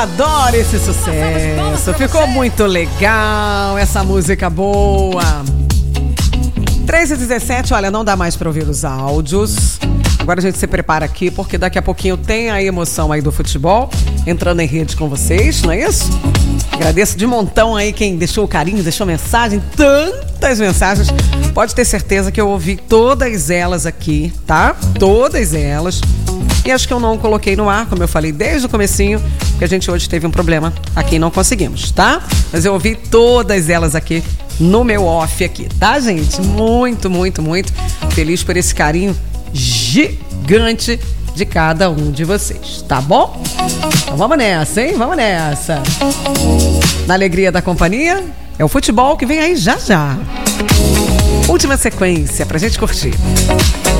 Adoro esse sucesso, ficou muito legal essa música boa. 3h17, olha, não dá mais para ouvir os áudios. Agora a gente se prepara aqui, porque daqui a pouquinho tem a emoção aí do futebol entrando em rede com vocês, não é isso? Agradeço de montão aí quem deixou o carinho, deixou mensagem, tantas mensagens. Pode ter certeza que eu ouvi todas elas aqui, tá? Todas elas. E acho que eu não coloquei no ar, como eu falei desde o comecinho, porque a gente hoje teve um problema aqui e não conseguimos, tá? Mas eu ouvi todas elas aqui no meu off aqui, tá, gente? Muito, muito, muito feliz por esse carinho gigante de cada um de vocês, tá bom? Então vamos nessa, hein? Vamos nessa. Na alegria da companhia, é o futebol que vem aí já já. Última sequência pra gente curtir.